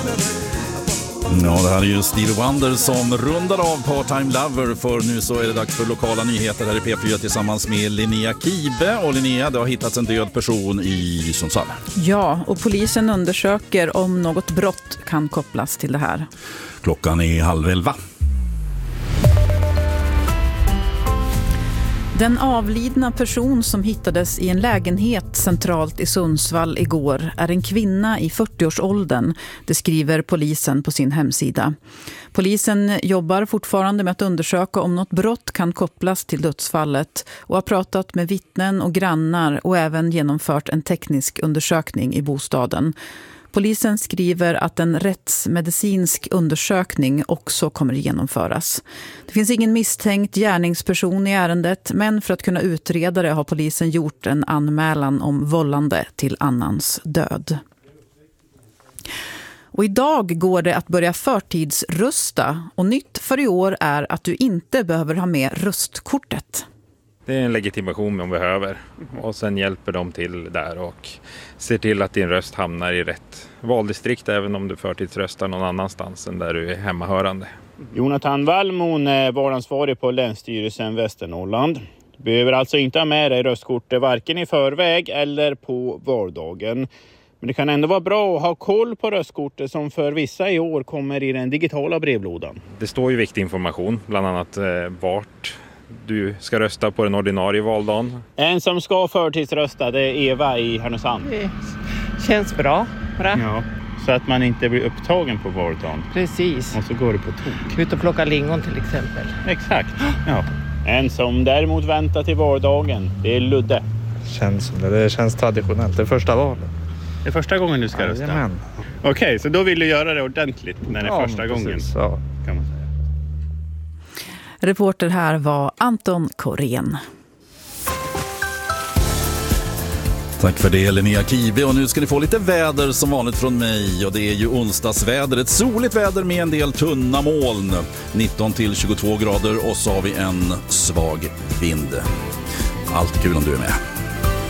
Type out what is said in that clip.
Ja, det här är ju Stevie Wonder som rundar av Part-Time Lover, för nu så är det dags för lokala nyheter här i P4 tillsammans med Linnea Kibe. Och Linnea, det har hittats en död person i Sundsvall. Ja, och polisen undersöker om något brott kan kopplas till det här. Klockan är 10:30. Den avlidna person som hittades i en lägenhet centralt i Sundsvall igår är en kvinna i 40-årsåldern, det skriver polisen på sin hemsida. Polisen jobbar fortfarande med att undersöka om något brott kan kopplas till dödsfallet och har pratat med vittnen och grannar och även genomfört en teknisk undersökning i bostaden. Polisen skriver att en rättsmedicinsk undersökning också kommer genomföras. Det finns ingen misstänkt gärningsperson i ärendet, men för att kunna utreda det har polisen gjort en anmälan om vållande till annans död. Och idag går det att börja förtidsrösta, och nytt för i år är att du inte behöver ha med röstkortet. Det är en legitimation man behöver, och sen hjälper de till där och ser till att din röst hamnar i rätt valdistrikt även om du förtidsröstar någon annanstans än där du är hemmahörande. Jonathan Wallmon är varansvarig på Länsstyrelsen Västernorrland. Du behöver alltså inte ha med dig röstkortet varken i förväg eller på valdagen. Men det kan ändå vara bra att ha koll på röstkortet som för vissa i år kommer i den digitala brevlådan. Det står ju viktig information, bland annat vart du ska rösta på den ordinarie valdagen. En som ska förtidsrösta, det är Eva i Härnösand. Det känns bra. Ja, så att man inte blir upptagen på valdagen. Precis. Och så går det på tok. Ut och plocka lingon till exempel. Exakt, ja. En som däremot väntar till valdagen, det är Ludde. Det känns traditionellt, det är första valet. Det är första gången du ska rösta? Jajamän. Okej, så då vill du göra det ordentligt när det är första gången, precis, ja. Kan man säga. Reporter här var Anton Korén. Tack för det, Linnea Kibe. Och nu ska ni få lite väder som vanligt från mig. Och det är ju onsdagsväder. Ett soligt väder med en del tunna moln. 19-22 grader, och så har vi en svag vind. Allt kul om du är med.